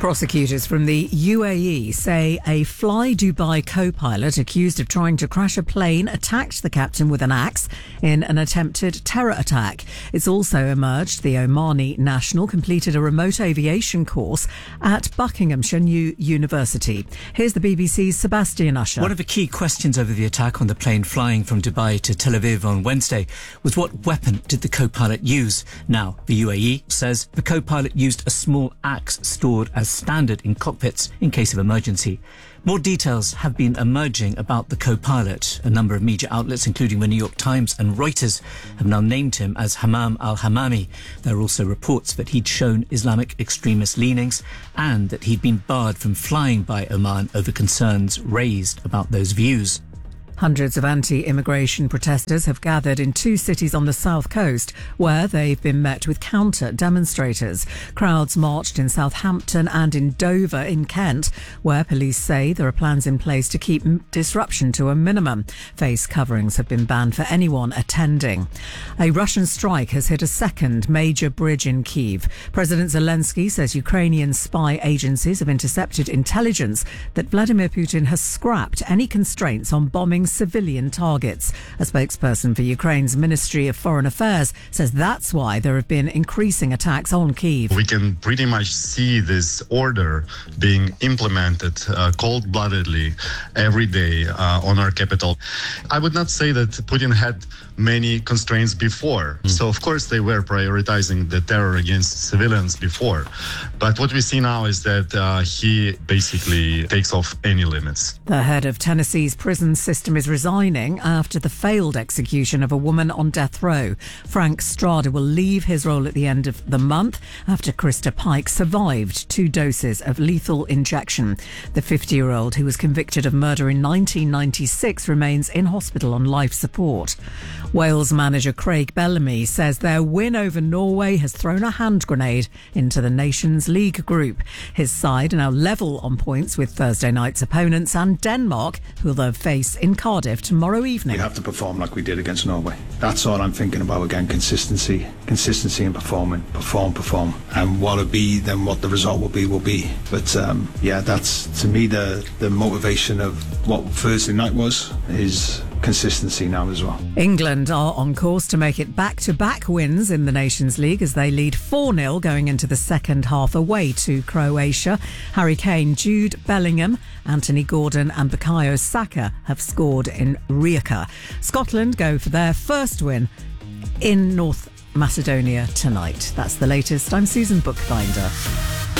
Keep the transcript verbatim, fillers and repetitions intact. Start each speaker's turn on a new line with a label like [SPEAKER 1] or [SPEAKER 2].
[SPEAKER 1] Prosecutors from the U A E say a Fly Dubai co-pilot accused of trying to crash a plane attacked the captain with an axe in an attempted terror attack. It's also emerged the Omani national completed a remote aviation course at Buckinghamshire New University. Here's the B B C's Sebastian Usher.
[SPEAKER 2] One of the key questions over the attack on the plane flying from Dubai to Tel Aviv on Wednesday was what weapon did the co-pilot use? Now, the U A E says the co-pilot used a small axe stored as standard in cockpits in case of emergency. More details have been emerging about the co-pilot. A number of media outlets, including the New York Times and Reuters, have now named him as Hammam al-Hammami. There are also reports that he'd shown Islamic extremist leanings and that he'd been barred from flying by Oman over concerns raised about those views.
[SPEAKER 1] Hundreds of anti-immigration protesters have gathered in two cities on the south coast where they've been met with counter-demonstrators. Crowds marched in Southampton and in Dover in Kent, where police say there are plans in place to keep disruption to a minimum. Face coverings have been banned for anyone attending. A Russian strike has hit a second major bridge in Kyiv. President Zelensky says Ukrainian spy agencies have intercepted intelligence that Vladimir Putin has scrapped any constraints on bombing civilian targets. A spokesperson for Ukraine's Ministry of Foreign Affairs says that's why there have been increasing attacks on Kyiv.
[SPEAKER 3] We can pretty much see this order being implemented uh, cold-bloodedly every day uh, on our capital. I would not say that Putin had many constraints before. Mm. So, of course, they were prioritizing the terror against civilians before. But what we see now is that uh, he basically takes off any limits.
[SPEAKER 1] The head of Tennessee's prison system is resigning after the failed execution of a woman on death row. Frank Strada will leave his role at the end of the month after Krista Pike survived two doses of lethal injection. The fifty-year-old, who was convicted of murder in nineteen ninety-six, remains in hospital on life support. Wales manager Craig Bellamy says their win over Norway has thrown a hand grenade into the Nations League group. His side are now level on points with Thursday night's opponents and Denmark, who they'll face in Cardiff tomorrow evening.
[SPEAKER 4] We have to perform like we did against Norway. That's all I'm thinking about again. Consistency, consistency in performing, perform, perform, and what it'll be, then what the result will be, will be. But um, yeah, that's to me the the motivation of what Thursday night was is consistency now as well.
[SPEAKER 1] England are on course to make it back-to-back wins in the Nations League as they lead four nil going into the second half away to Croatia. Harry Kane, Jude Bellingham, Anthony Gordon and Bukayo Saka have scored in Rijeka. Scotland go for their first win in North Macedonia tonight. That's the latest. I'm Susan Bookbinder.